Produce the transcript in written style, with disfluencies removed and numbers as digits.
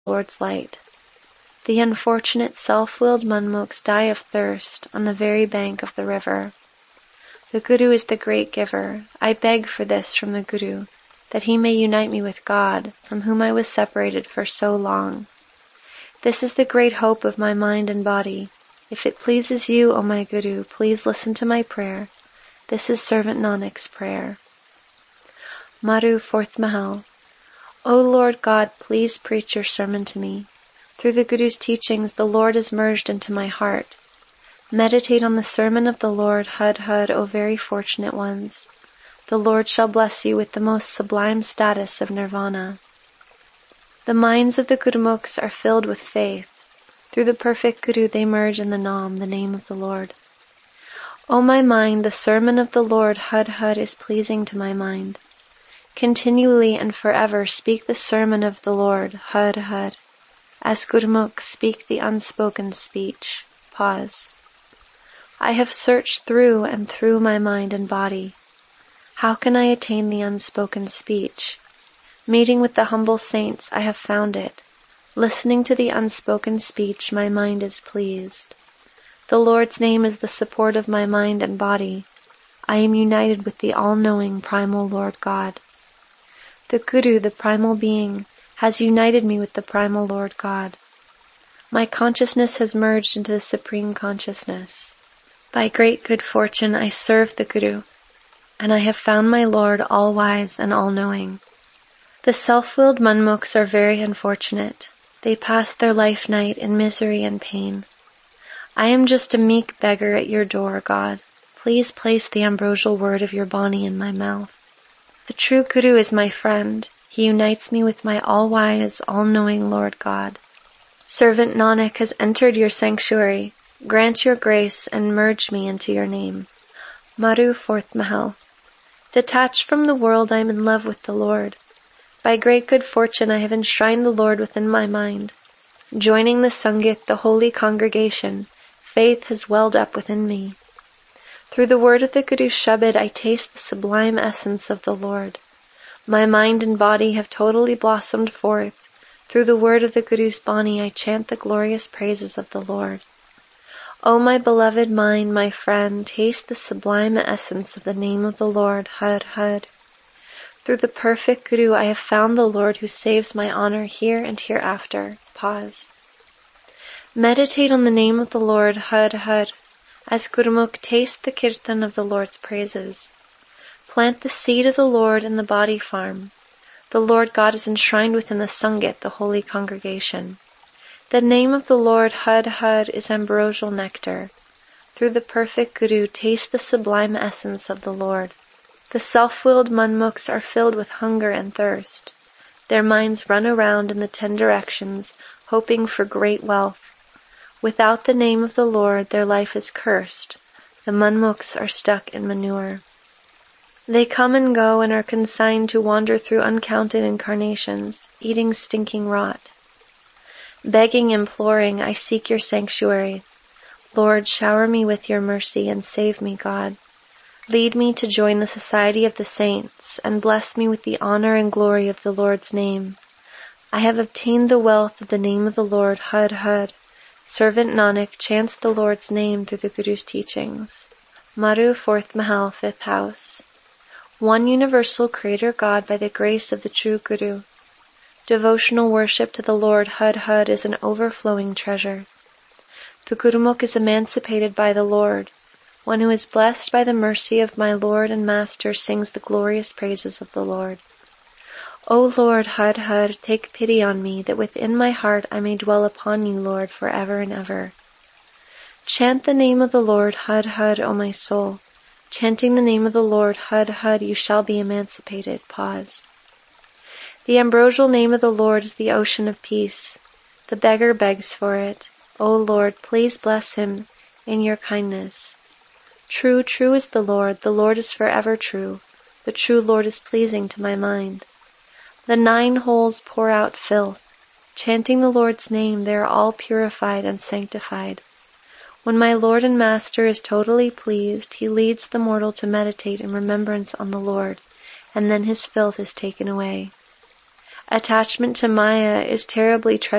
Lord's light. The unfortunate self-willed Manmoks die of thirst on the very bank of the river. The Guru is the great giver. I beg for this from the Guru, that he may unite me with God, from whom I was separated for so long. This is the great hope of my mind and body. If it pleases you, O my Guru, please listen to my prayer. This is Servant Nanak's prayer. Maru, 4th Mahal. O Lord God, please preach your sermon to me. Through the Guru's teachings, the Lord is merged into my heart. Meditate on the sermon of the Lord, Hud Hud, O very fortunate ones. The Lord shall bless you with the most sublime status of nirvana. The minds of the Gurmukhs are filled with faith. Through the perfect Guru they merge in the Nam, the name of the Lord. O my mind, the sermon of the Lord, Hud Hud, is pleasing to my mind. Continually and forever speak the sermon of the Lord, Hud Hud. As Gurmukhs speak the unspoken speech. Pause. I have searched through and through my mind and body. How can I attain the unspoken speech? Meeting with the humble saints, I have found it. Listening to the unspoken speech, my mind is pleased. The Lord's name is the support of my mind and body. I am united with the all-knowing primal Lord God. The Guru, the primal being, has united me with the primal Lord God. My consciousness has merged into the supreme consciousness. By great good fortune I serve the Guru, and I have found my Lord all-wise and all-knowing. The self-willed Manmoks are very unfortunate. They pass their life night in misery and pain. I am just a meek beggar at your door, God. Please place the ambrosial word of your Bani in my mouth. The true Guru is my friend. He unites me with my all-wise, all-knowing Lord God. Servant Nanak has entered your sanctuary. Grant your grace and merge me into your name. Maru, 4th Mahal. Detached from the world, I am in love with the Lord. By great good fortune, I have enshrined the Lord within my mind. Joining the Sangit, the holy congregation, faith has welled up within me. Through the word of the Guru Shabad, I taste the sublime essence of the Lord. My mind and body have totally blossomed forth. Through the word of the Guru's Bani, I chant the glorious praises of the Lord. O my beloved mind, my friend, taste the sublime essence of the name of the Lord, Hud Hud. Through the perfect Guru, I have found the Lord who saves my honor here and hereafter. Pause. Meditate on the name of the Lord, Hud Hud. As Gurmukh, taste the kirtan of the Lord's praises. Plant the seed of the Lord in the body farm. The Lord God is enshrined within the Sangit, the holy congregation. The name of the Lord, Hud Hud, is ambrosial nectar. Through the perfect Guru, taste the sublime essence of the Lord. The self-willed Manmukhs are filled with hunger and thirst. Their minds run around in the 10 directions, hoping for great wealth. Without the name of the Lord, their life is cursed. The Manmukhs are stuck in manure. They come and go and are consigned to wander through uncounted incarnations, eating stinking rot. Begging, imploring, I seek your sanctuary. Lord, shower me with your mercy and save me, God. Lead me to join the society of the saints and bless me with the honor and glory of the Lord's name. I have obtained the wealth of the name of the Lord, Hud Hud. Servant Nanak chants the Lord's name through the Guru's teachings. Maru, 4th Mahal, 5th house. One universal Creator God by the grace of the true Guru. Devotional worship to the Lord, Hud Hud, is an overflowing treasure. The Gurmukh is emancipated by the Lord. One who is blessed by the mercy of my Lord and Master sings the glorious praises of the Lord. O Lord, Hud Hud, take pity on me, that within my heart I may dwell upon you, Lord, forever and ever. Chant the name of the Lord, Hud Hud, O my soul. Chanting the name of the Lord, Hud Hud, you shall be emancipated. Pause. The ambrosial name of the Lord is the ocean of peace. The beggar begs for it. O Lord, please bless him in your kindness. True, true is the Lord is forever true. The true Lord is pleasing to my mind. The 9 holes pour out filth. Chanting the Lord's name, they are all purified and sanctified. When my Lord and Master is totally pleased, he leads the mortal to meditate in remembrance on the Lord, and then his filth is taken away. Attachment to Maya is terribly treacherous.